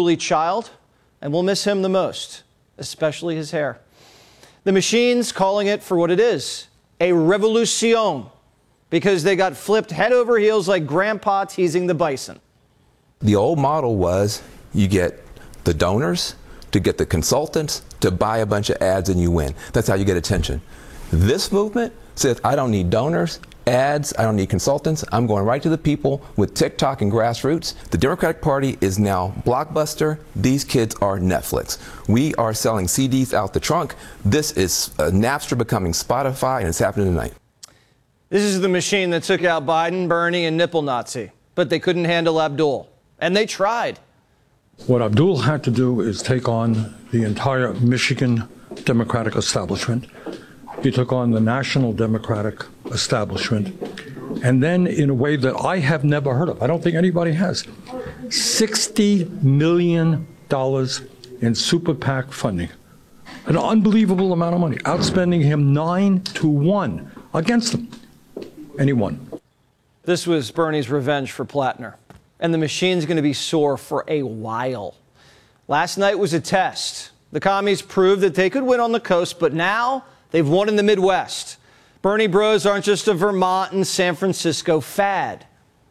unruly child, and we'll miss him the most, especially his hair. The machine's calling it for what it is, a revolution, because they got flipped head over heels like grandpa teasing the bison. The old model was you get the donors to get the consultants to buy a bunch of ads and you win. That's how you get attention. This movement says, I don't need donors, ads, I don't need consultants. I'm going right to the people with TikTok and grassroots. The Democratic Party is now Blockbuster. These kids are Netflix. We are selling CDs out the trunk. This is Napster becoming Spotify, and it's happening tonight. This is the machine that took out Biden, Bernie, and Nipple Nazi, but they couldn't handle Abdul, and they tried. What Abdul had to do is take on the entire Michigan Democratic establishment. He took on the national Democratic establishment. And then in a way that I have never heard of, I don't think anybody has, $60 million in super PAC funding. An unbelievable amount of money, outspending him 9-1 against them. And he won. This was Bernie's revenge for Plattner. And the machine's going to be sore for a while. Last night was a test. The commies proved that they could win on the coast, but now they've won in the Midwest. Bernie bros aren't just a Vermont and San Francisco fad.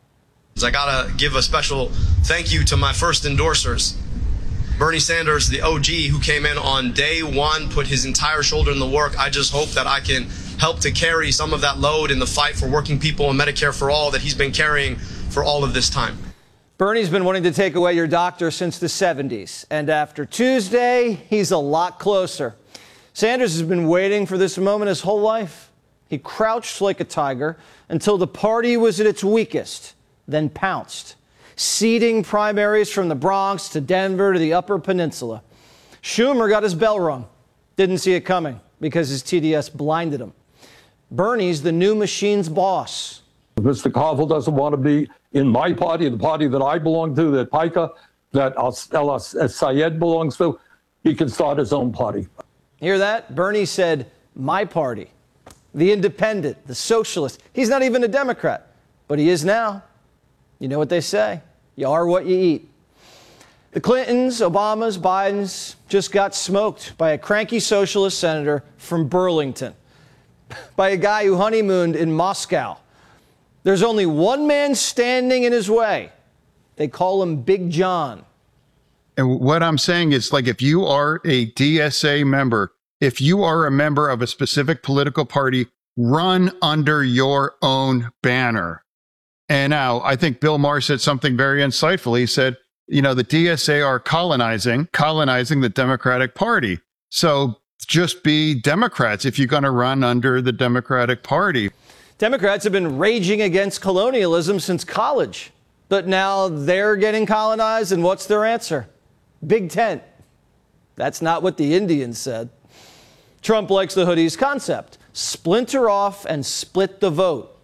I got to give a special thank you to my first endorsers. Bernie Sanders, the OG, who came in on day one, put his entire shoulder in the work. I just hope that I can help to carry some of that load in the fight for working people and Medicare for all that he's been carrying for all of this time. Bernie's been wanting to take away your doctor since the 70s. And after Tuesday, he's a lot closer. Sanders has been waiting for this moment his whole life. He crouched like a tiger until the party was at its weakest, then pounced, seeding primaries from the Bronx to Denver to the Upper Peninsula. Schumer got his bell rung. Didn't see it coming because his TDS blinded him. Bernie's the new machine's boss. Mr. Carville doesn't want to be in my party, the party that I belong to, that PICA, that Sayed belongs to. He can start his own party. Hear that? Bernie said, my party, the independent, the socialist. He's not even a Democrat, but he is now. You know what they say, you are what you eat. The Clintons, Obamas, Bidens just got smoked by a cranky socialist senator from Burlington, by a guy who honeymooned in Moscow. There's only one man standing in his way. They call him Big John. And what I'm saying is, like, if you are a DSA member, if you are a member of a specific political party, run under your own banner. And now I think Bill Maher said something very insightful. He said, you know, the DSA are colonizing the Democratic Party. So just be Democrats if you're going to run under the Democratic Party. Democrats have been raging against colonialism since college, but now they're getting colonized, and what's their answer? Big tent. That's not what the Indians said. Trump likes the hoodies concept. Splinter off and split the vote.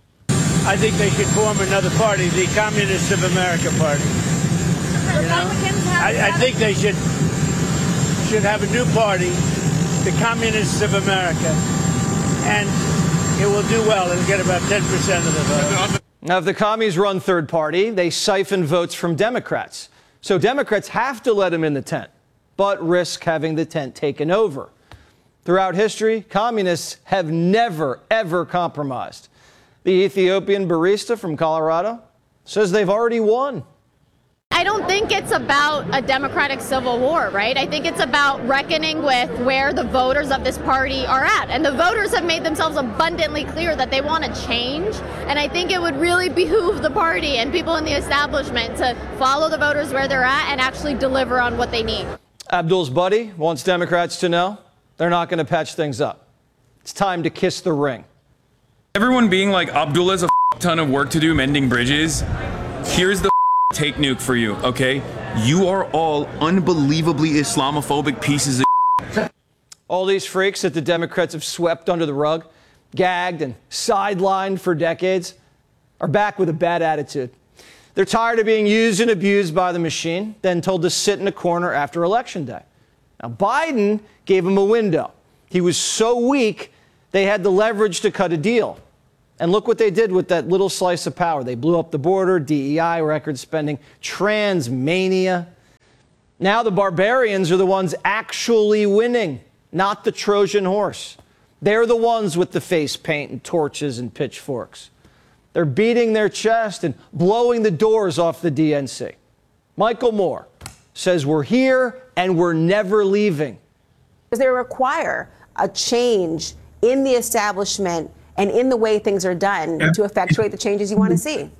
I think they should form another party, the Communists of America Party. You know? I think they should have a new party, the Communists of America, and it will do well. It'll get about 10% of the vote. Now, if the commies run third party, they siphon votes from Democrats. So Democrats have to let them in the tent, but risk having the tent taken over. Throughout history, communists have never, ever compromised. The Ethiopian barista from Colorado says they've already won. I don't think it's about a democratic civil war, right? I think it's about reckoning with where the voters of this party are at. And the voters have made themselves abundantly clear that they want to change. And I think it would really behoove the party and people in the establishment to follow the voters where they're at and actually deliver on what they need. Abdul's buddy wants Democrats to know they're not going to patch things up. It's time to kiss the ring. Everyone being like, Abdul has a ton of work to do mending bridges. Here's the take nuke for you, okay? You are all unbelievably Islamophobic pieces of All these freaks that the Democrats have swept under the rug, gagged and sidelined for decades, are back with a bad attitude. They're tired of being used and abused by the machine, then told to sit in a corner after Election Day. Now, Biden gave him a window. He was so weak, they had the leverage to cut a deal. And look what they did with that little slice of power. They blew up the border, DEI, record spending, trans mania. Now the barbarians are the ones actually winning, not the Trojan horse. They're the ones with the face paint and torches and pitchforks. They're beating their chest and blowing the doors off the DNC. Michael Moore says we're here and we're never leaving. Because they require a change in the establishment and in the way things are done to effectuate the changes you want to see.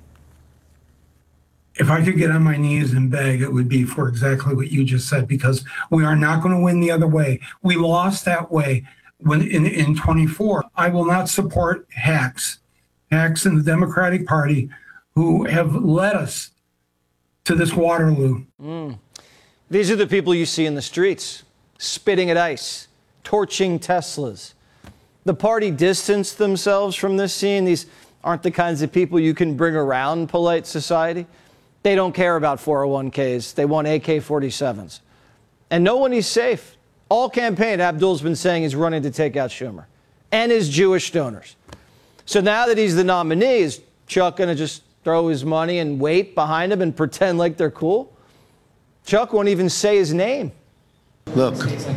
If I could get on my knees and beg, it would be for exactly what you just said, because we are not going to win the other way. We lost that way when in 24. I will not support hacks in the Democratic Party who have led us to this Waterloo. These are the people you see in the streets, spitting at ICE, torching Teslas. The party distanced themselves from this scene. These aren't the kinds of people you can bring around polite society. They don't care about 401ks. They want AK-47s. And no one is safe. All campaign, Abdul's been saying he's running to take out Schumer and his Jewish donors. So now that he's the nominee, is Chuck going to just throw his money and wait behind him and pretend like they're cool? Chuck won't even say his name. Look,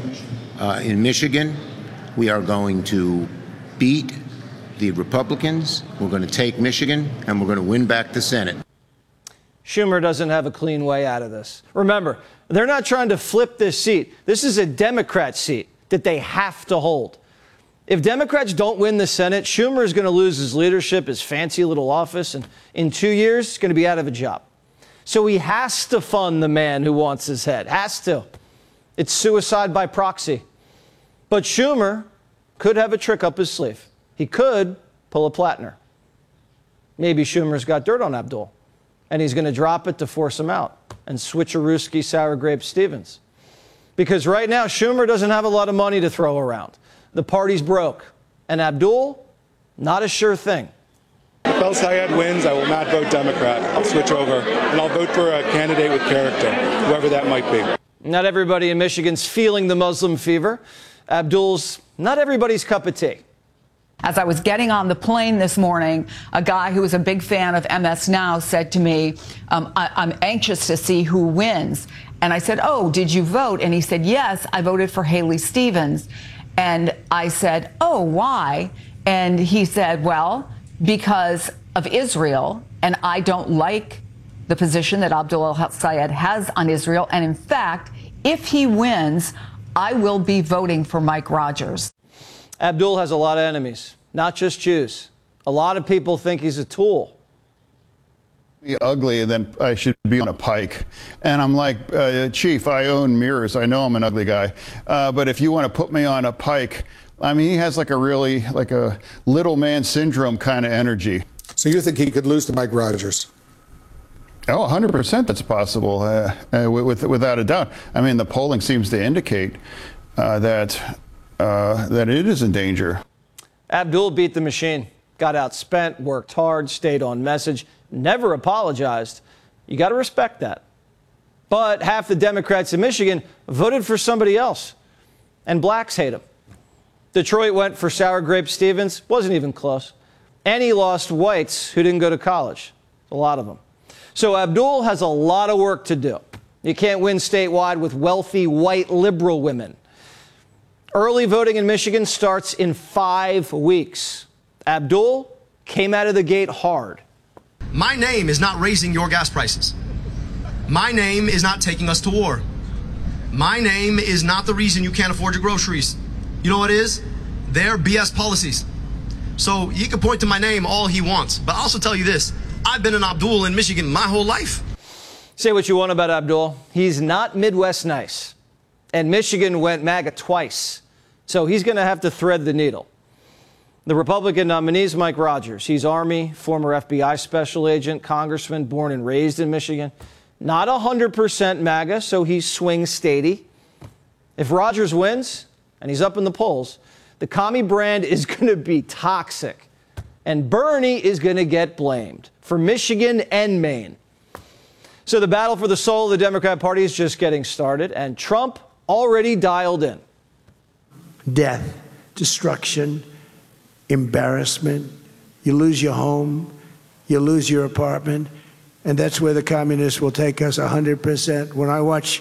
in Michigan, we are going to beat the Republicans. We're going to take Michigan, and we're going to win back the Senate. Schumer doesn't have a clean way out of this. Remember, they're not trying to flip this seat. This is a Democrat seat that they have to hold. If Democrats don't win the Senate, Schumer is going to lose his leadership, his fancy little office, and in 2 years, he's going to be out of a job. So he has to fund the man who wants his head. Has to. It's suicide by proxy. But Schumer could have a trick up his sleeve. He could pull a Plattner. Maybe Schumer's got dirt on Abdul, and he's going to drop it to force him out and switcherooski sour grape Stevens. Because right now, Schumer doesn't have a lot of money to throw around. The party's broke. And Abdul, not a sure thing. If El Sayed wins, I will not vote Democrat. I'll switch over, and I'll vote for a candidate with character, whoever that might be. Not everybody in Michigan's feeling the Muslim fever. Abdul's not everybody's cup of tea. As I was getting on the plane this morning, a guy who was a big fan of MS Now said to me, I'm anxious to see who wins. And I said, oh, did you vote? And he said, yes, I voted for Haley Stevens. And I said, oh, why? And he said, well, because of Israel. And I don't like the position that Abdul El-Sayed has on Israel. And in fact, if he wins, I will be voting for Mike Rogers. Abdul has a lot of enemies, not just Jews. A lot of people think he's a tool. Be ugly, and then I should be on a pike. And I'm like, Chief, I own mirrors. I know I'm an ugly guy. But if you want to put me on a pike, I mean, he has like a little man syndrome kind of energy. So you think he could lose to Mike Rogers? Oh, 100% that's possible, without a doubt. I mean, the polling seems to indicate that it is in danger. Abdul beat the machine, got outspent, worked hard, stayed on message, never apologized. You got to respect that. But half the Democrats in Michigan voted for somebody else, and blacks hate him. Detroit went for sour grape Stevens, wasn't even close. And he lost whites who didn't go to college, a lot of them. So Abdul has a lot of work to do. You can't win statewide with wealthy white liberal women. Early voting in Michigan starts in 5 weeks. Abdul came out of the gate hard. My name is not raising your gas prices. My name is not taking us to war. My name is not the reason you can't afford your groceries. You know what it is? They're BS policies. So he can point to my name all he wants. But I'll also tell you this. I've been an Abdul in Michigan my whole life. Say what you want about Abdul. He's not Midwest nice. And Michigan went MAGA twice. So he's going to have to thread the needle. The Republican nominee is Mike Rogers. He's Army, former FBI special agent, congressman, born and raised in Michigan. Not 100% MAGA, so he swings statey. If Rogers wins, and he's up in the polls, the commie brand is going to be toxic. And Bernie is going to get blamed for Michigan and Maine. So the battle for the soul of the Democrat Party is just getting started, and Trump already dialed in. Death, destruction, embarrassment. You lose your home, you lose your apartment, and that's where the communists will take us 100%. When I watch